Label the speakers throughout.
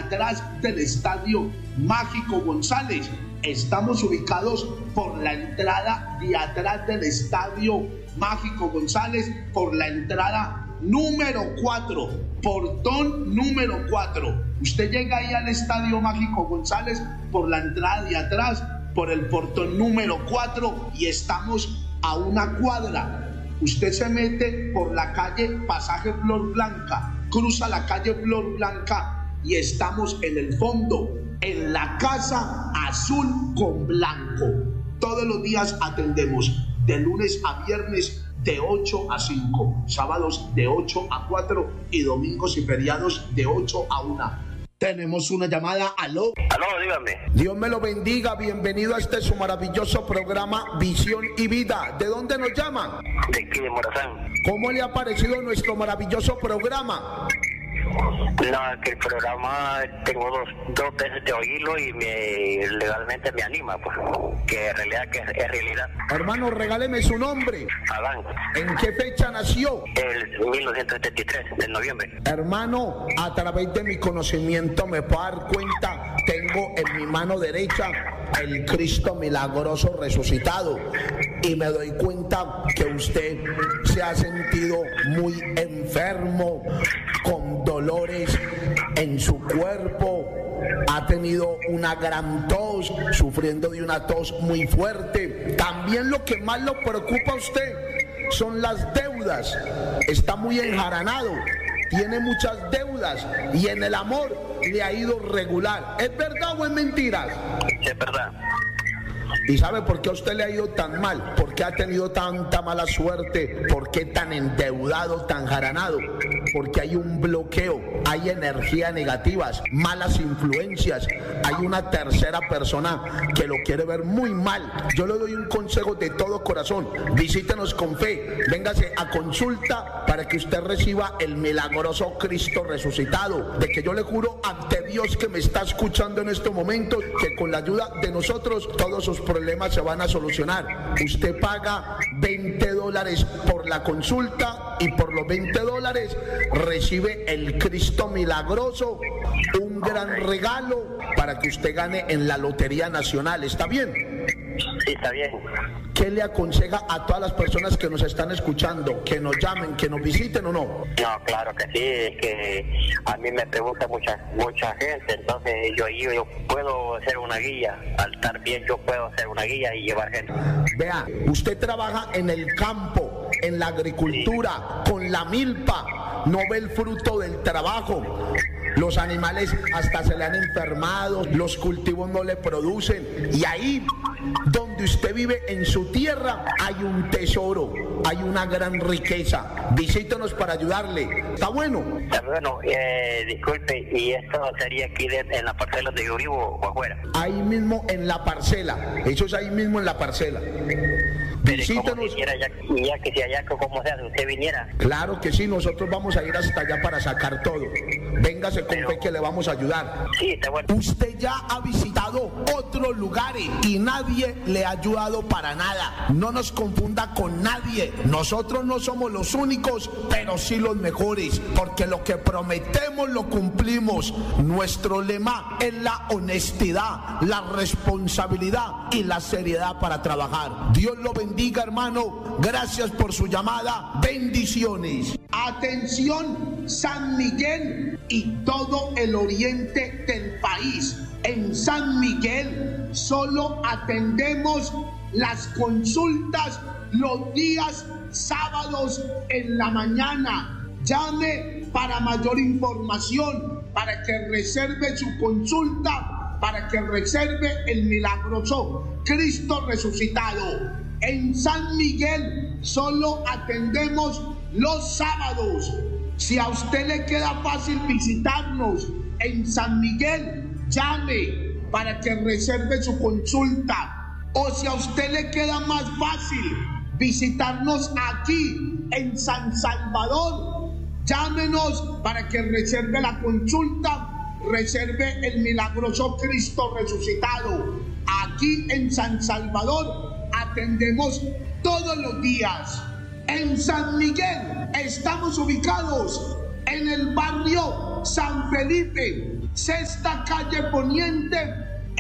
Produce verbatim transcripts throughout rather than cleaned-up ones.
Speaker 1: atrás del Estadio Mágico González. Estamos ubicados por la entrada de atrás del Estadio Mágico González, por la entrada número cuatro, portón número cuatro. Usted llega ahí al Estadio Mágico González por la entrada de atrás, por el portón número cuatro, y estamos a una cuadra. Usted se mete por la calle Pasaje Flor Blanca, cruza la calle Flor Blanca y estamos en el fondo, en la Casa Azul con Blanco. Todos los días atendemos de lunes a viernes de ocho a cinco, sábados de ocho a cuatro y domingos y feriados de ocho a una. Tenemos una llamada. Aló.
Speaker 2: Aló, dígame.
Speaker 1: Dios me lo bendiga. Bienvenido a este su maravilloso programa Visión y Vida. ¿De dónde nos llaman?
Speaker 2: De aquí, de Morazán.
Speaker 1: ¿Cómo le ha parecido nuestro maravilloso programa?
Speaker 2: No, que el programa tengo dos, dos veces de oírlo y me, legalmente me anima, pues, que en realidad que es, es realidad.
Speaker 1: Hermano, regáleme su nombre.
Speaker 2: Adán.
Speaker 1: ¿En qué fecha nació?
Speaker 2: El mil novecientos setenta y tres, de noviembre.
Speaker 1: Hermano, a través de mi conocimiento me puedo dar cuenta, tengo en mi mano derecha el Cristo milagroso resucitado, y me doy cuenta que usted se ha sentido muy enfermo, con dolores en su cuerpo, ha tenido una gran tos, sufriendo de una tos muy fuerte. También lo que más lo preocupa a usted son las deudas. Está muy enjaranado, tiene muchas deudas, y en el amor le ha ido regular. ¿Es verdad o es mentira?
Speaker 2: Es verdad.
Speaker 1: ¿Y sabe por qué a usted le ha ido tan mal? ¿Por qué ha tenido tanta mala suerte? ¿Por qué tan endeudado, tan jaranado? Porque hay un bloqueo, hay energías negativas, malas influencias, hay una tercera persona que lo quiere ver muy mal. Yo le doy un consejo de todo corazón: visítenos con fe, véngase a consulta para que usted reciba el milagroso Cristo resucitado, de que yo le juro ante Dios que me está escuchando en estos momentos, que con la ayuda de nosotros todos sus problemas se van a solucionar. Usted paga veinte dólares por la consulta, y por los veinte dólares recibe el Cristo milagroso, un gran regalo para que usted gane en la Lotería Nacional. ¿Está bien?
Speaker 2: Sí, está bien.
Speaker 1: ¿Qué le aconseja a todas las personas que nos están escuchando? ¿Que nos llamen, que nos visiten o no?
Speaker 2: No, claro que sí, es que a mí me pregunta mucha mucha gente, entonces yo, yo, yo puedo ser una guía. Al estar bien yo puedo ser una guía y llevar gente.
Speaker 1: Vea, usted trabaja en el campo, en la agricultura, sí, con la milpa, no ve el fruto del trabajo. Los animales hasta se le han enfermado, los cultivos no le producen, y ahí donde usted vive, en su tierra, hay un tesoro, hay una gran riqueza. Visítenos para ayudarle. ¿Está bueno?
Speaker 2: Está bueno. Eh, disculpe, ¿y esto sería aquí de, en la parcela de Uribo o afuera?
Speaker 1: Ahí mismo en la parcela, eso es ahí mismo en la parcela. Visítenos.
Speaker 2: Si ya, ya que si allá, ¿cómo se hace? ¿Usted viniera?
Speaker 1: Claro que sí, nosotros vamos a ir hasta allá para sacar todo. Véngase con fe que le vamos a ayudar.
Speaker 2: Sí, está bueno.
Speaker 1: Usted ya ha visitado otros lugares y nadie le ha ayudado para nada. No nos confunda con nadie. Nosotros no somos los únicos, pero sí los mejores, porque lo que prometemos lo cumplimos. Nuestro lema es la honestidad, la responsabilidad y la seriedad para trabajar. Dios lo bendiga, hermano. Gracias por su llamada. Bendiciones. Atención, San Miguel y todo el oriente del país. En San Miguel solo atendemos las consultas los días sábados en la mañana. Llame para mayor información, para que reserve su consulta, para que reserve el milagroso Cristo resucitado. En San Miguel solo atendemos los sábados. Si a usted le queda fácil visitarnos en San Miguel, llame para que reserve su consulta. O si a usted le queda más fácil visitarnos aquí en San Salvador, llámenos para que reserve la consulta, reserve el milagroso Cristo resucitado. Aquí en San Salvador atendemos todos los días. En San Miguel estamos ubicados en el barrio San Felipe, Sexta calle Poniente,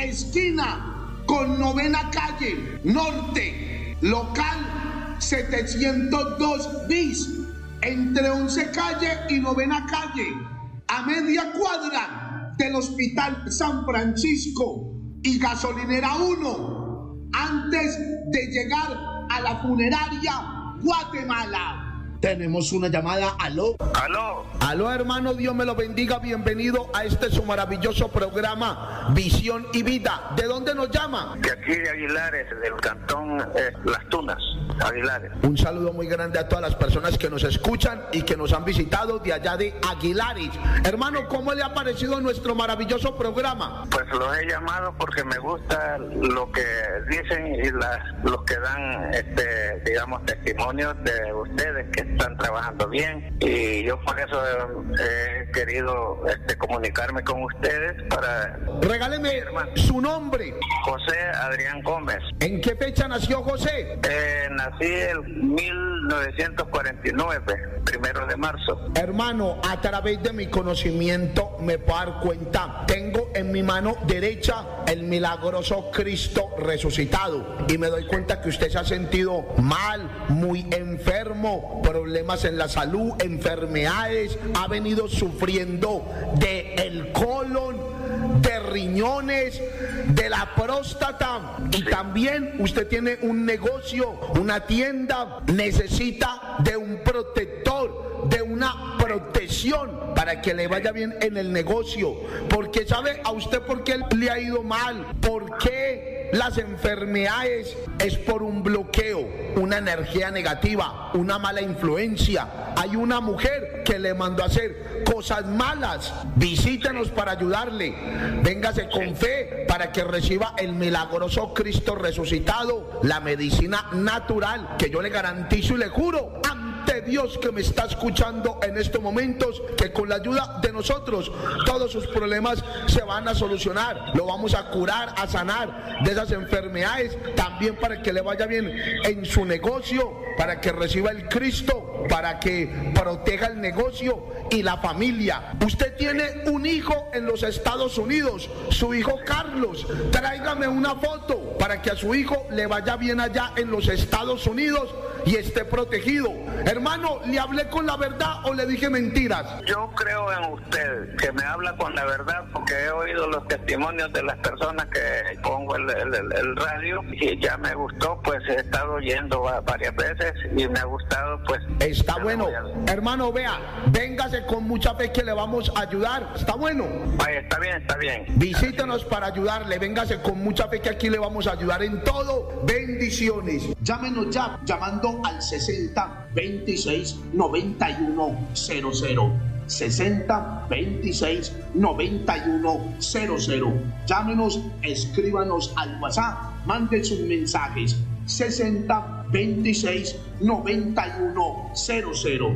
Speaker 1: esquina con novena calle Norte, local setecientos dos bis, entre once calle y novena calle, a media cuadra del Hospital San Francisco y Gasolinera uno, antes de llegar a la funeraria Guatemala. Tenemos una llamada. Aló.
Speaker 2: Aló.
Speaker 1: Aló, hermano, Dios me lo bendiga. Bienvenido a este su maravilloso programa Visión y Vida. ¿De dónde nos llama?
Speaker 2: De aquí de Aguilares, del cantón eh, Las Tunas, Aguilares.
Speaker 1: Un saludo muy grande a todas las personas que nos escuchan y que nos han visitado de allá de Aguilares. Hermano, ¿cómo le ha parecido nuestro maravilloso programa?
Speaker 2: Pues los he llamado porque me gusta lo que dicen y las, los que dan, este, digamos, testimonios de ustedes que están trabajando bien, y yo por eso he, he querido este, comunicarme con ustedes para...
Speaker 1: Regáleme su nombre.
Speaker 2: José Adrián Gómez.
Speaker 1: ¿En qué fecha nació José?
Speaker 2: Eh, nací en mil novecientos cuarenta y nueve, primero de marzo.
Speaker 1: Hermano, a través de mi conocimiento me puedo dar cuenta, tengo en mi mano derecha el milagroso Cristo resucitado, y me doy cuenta que usted se ha sentido mal, muy enfermo, problemas en la salud, enfermedades, ha venido sufriendo de el colon, de riñones, de la próstata, y también usted tiene un negocio, una tienda, necesita de un protector, de una protección para que le vaya bien en el negocio, porque sabe a usted por qué le ha ido mal, por qué las enfermedades es por un bloqueo, una energía negativa, una mala influencia. Hay una mujer que le mandó a hacer cosas malas. Visítenos para ayudarle. Véngase con fe para que reciba el milagroso Cristo resucitado, la medicina natural que yo le garantizo y le juro ante Dios que me está escuchando en estos momentos, que con la ayuda de nosotros todos sus problemas se van a solucionar. Lo vamos a curar, a sanar de esas enfermedades, también para que le vaya bien en su negocio, para que reciba el Cristo, para que proteja el negocio y la familia. Usted tiene un hijo en los Estados Unidos, su hijo Carlos. Tráigame una foto para que a su hijo le vaya bien allá en los Estados Unidos y esté protegido. Hermano, ¿le hablé con la verdad o le dije mentiras?
Speaker 2: Yo creo en usted, que me habla con la verdad, porque he oído los testimonios de las personas que pongo el, el, el, el radio, y ya me gustó, pues he estado oyendo varias veces y me ha gustado, pues...
Speaker 1: Está bueno. A... Hermano, vea, véngase con mucha fe que le vamos a ayudar. Está bueno.
Speaker 2: Ay, está bien, está bien.
Speaker 1: Visítenos para ayudarle, véngase con mucha fe que aquí le vamos a ayudar en todo. Bendiciones. Llámenos ya, llamando al sesenta veintiséis noventa y uno cero cero. sesenta veintiséis noventa y uno cero cero. Llámenos, escríbanos al WhatsApp, manden sus mensajes. sesenta veintiséis noventa y uno cero cero.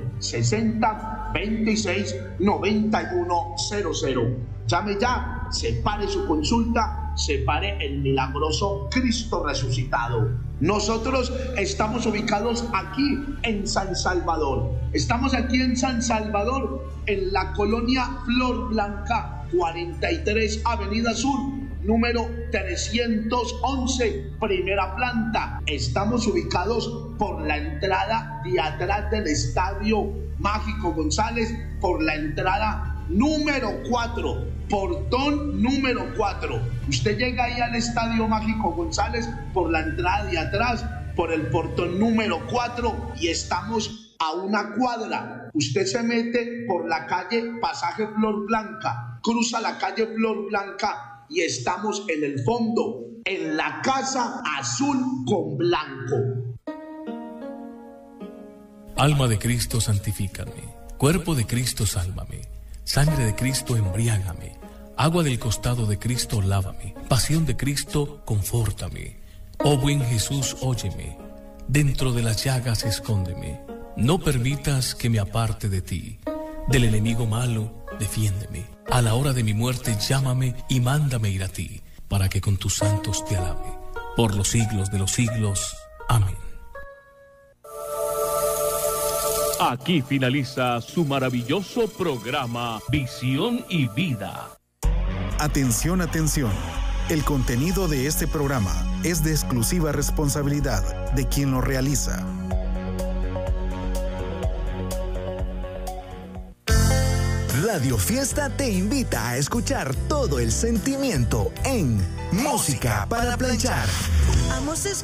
Speaker 1: sesenta veintiséis noventa y uno cero cero. Llame ya, separe su consulta, separe el milagroso Cristo resucitado. Nosotros estamos ubicados aquí en San Salvador. Estamos aquí en San Salvador, en la colonia Flor Blanca, cuarenta y tres Avenida Sur, número trescientos once, primera planta. Estamos ubicados por la entrada de atrás del Estadio Mágico González, por la entrada número cuatro, portón número cuatro. Usted llega ahí al Estadio Mágico González por la entrada de atrás, por el portón número cuatro, y estamos a una cuadra. Usted se mete por la calle Pasaje Flor Blanca, cruza la calle Flor Blanca y estamos en el fondo, en la casa azul con blanco.
Speaker 3: Alma de Cristo, santifícame. Cuerpo de Cristo, sálvame. Sangre de Cristo, embriágame. Agua del costado de Cristo, lávame. Pasión de Cristo, confórtame. Oh buen Jesús, óyeme. Dentro de las llagas, escóndeme. No permitas que me aparte de ti. Del enemigo malo, defiéndeme. A la hora de mi muerte, llámame y mándame ir a ti, para que con tus santos te alabe. Por los siglos de los siglos. Amén.
Speaker 4: Aquí finaliza su maravilloso programa Visión y Vida. Atención, atención. El contenido de este programa es de exclusiva responsabilidad de quien lo realiza.
Speaker 5: Radio Fiesta te invita a escuchar todo el sentimiento en Música para Planchar.
Speaker 6: Vamos a